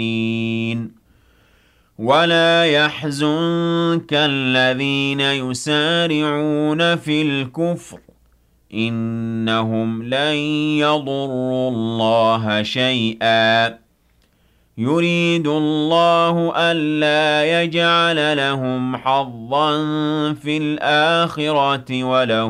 ولا يحزنك الذين يسارعون في الكفر إنهم لن يضروا الله شيئا يريد الله ألا يجعل لهم حظا في الآخرة ولهم